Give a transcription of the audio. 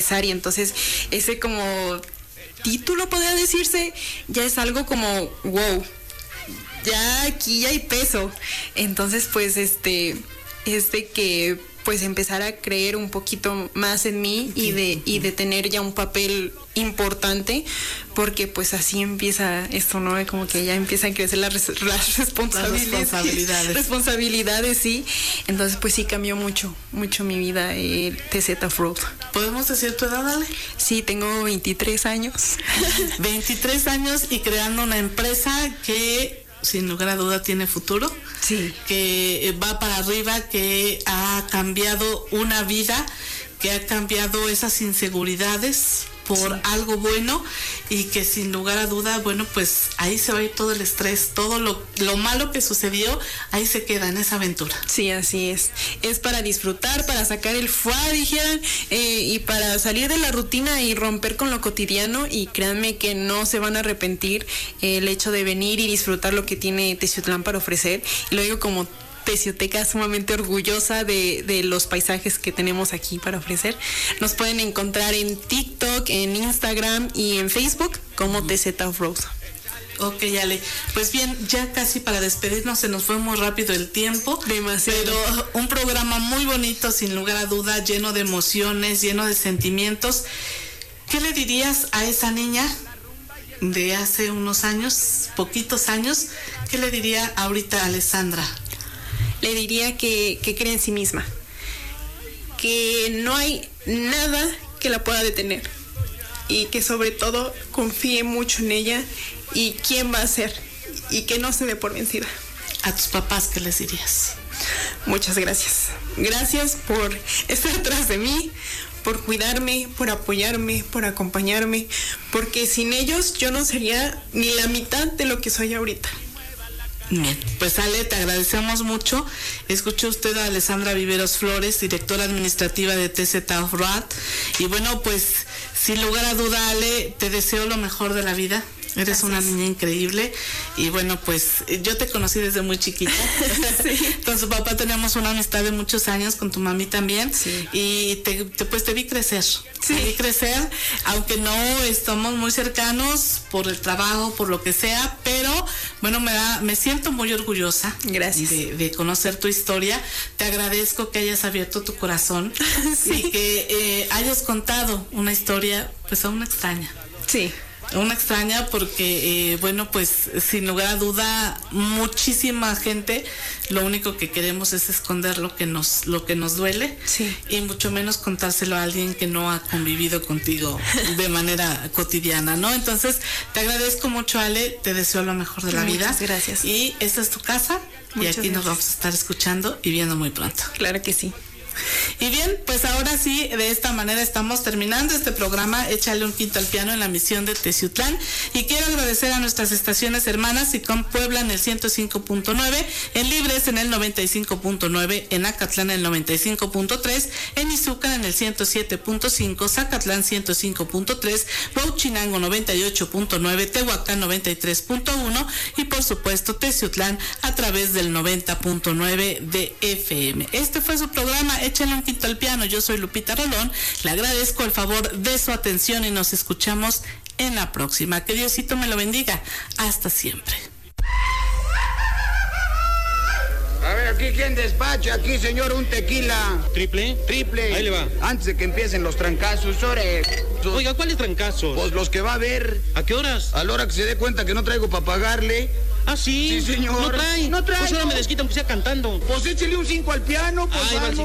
empresaria. Entonces, ese como título, podría decirse, ya es algo como, wow, ya aquí ya hay peso. Entonces, pues, es de que pues empezar a creer un poquito más en mí y de tener ya un papel importante, porque pues así empieza esto, ¿no? Como que ya empiezan a crecer las responsabilidades, sí. Entonces pues sí cambió mucho mi vida, TZ Off-Road. ¿Podemos decir tu edad, Ale? Sí, tengo 23 años. 23 años y creando una empresa que sin lugar a duda tiene futuro, sí, que va para arriba, que ha cambiado una vida, que ha cambiado esas inseguridades por sí, algo bueno, y que sin lugar a duda, bueno, pues ahí se va a ir todo el estrés, todo lo malo que sucedió, ahí se queda en esa aventura. Sí, así es para disfrutar, para sacar el fuá, dijeran, y para salir de la rutina y romper con lo cotidiano, y créanme que no se van a arrepentir el hecho de venir y disfrutar lo que tiene Teciutlán para ofrecer, y lo digo como tecioteca sumamente orgullosa de los paisajes que tenemos aquí para ofrecer. Nos pueden encontrar en TikTok, en Instagram y en Facebook como TZ Off-Road. Ok, Ale, pues bien, ya casi para despedirnos, se nos fue muy rápido el tiempo. Demasiado. Pero un programa muy bonito, sin lugar a duda, lleno de emociones, lleno de sentimientos. ¿Qué le dirías a esa niña de hace unos años, poquitos años? ¿Qué le diría ahorita a Alessandra? Le diría que cree en sí misma, que no hay nada que la pueda detener, y que sobre todo confíe mucho en ella y quién va a ser, y que no se dé por vencida. ¿A tus papás qué les dirías? Muchas gracias. Gracias por estar atrás de mí, por cuidarme, por apoyarme, por acompañarme, porque sin ellos yo no sería ni la mitad de lo que soy ahorita. Bien, pues Ale, te agradecemos mucho. Escuchó usted a Alessandra Viveros Flores, directora administrativa de TZ Off-Road. Y bueno, pues sin lugar a duda, Ale, te deseo lo mejor de la vida. Eres una niña increíble, y bueno, pues yo te conocí desde muy chiquita. Sí. Con su papá tenemos una amistad de muchos años, con tu mami también, sí, y te vi crecer. Sí. Te vi crecer, aunque no estamos muy cercanos por el trabajo, por lo que sea, pero bueno, me siento muy orgullosa. Gracias. De conocer tu historia. Te agradezco que hayas abierto tu corazón. Sí. Y que hayas contado una historia pues a una extraña. Sí. Una extraña, porque bueno, pues sin lugar a duda, muchísima gente lo único que queremos es esconder lo que nos duele, sí, y mucho menos contárselo a alguien que no ha convivido contigo de manera cotidiana, ¿no? Entonces te agradezco mucho, Ale, te deseo lo mejor de la vida. Muchas gracias. Y esta es tu casa. Muchas y aquí gracias. Nos vamos a estar escuchando y viendo muy pronto. Claro que sí. Y bien, pues ahora sí, de esta manera estamos terminando este programa Échale un quinto al piano en la misión de Teciutlán, y quiero agradecer a nuestras estaciones hermanas: SICOM Puebla en el 105.9, en Libres en el 95.9, en Acatlán en el 95.3, en Izúcar en el 107.5, Zacatlán 105.3, Huauchinango 98.9, Tehuacán 93.1 y por supuesto Teciutlán a través del 90.9 de FM. Este fue su programa Échale un quinto al piano. Yo soy Lupita Rolón, le agradezco el favor de su atención y nos escuchamos en la próxima. Que Diosito me lo bendiga. Hasta siempre. A ver, aquí quién despacha, aquí señor, un tequila. ¿Triple? Triple. Ahí le va. Antes de que empiecen los trancazos, Oiga, ¿cuáles trancazos? Pues los que va a haber. ¿A qué horas? A la hora que se dé cuenta que no traigo para pagarle. ¿Ah, sí? Sí, señor. ¿No trae? No trae. Pues ahora me desquita aunque sea cantando. Pues échele un 5 al piano, pues. Ahí va el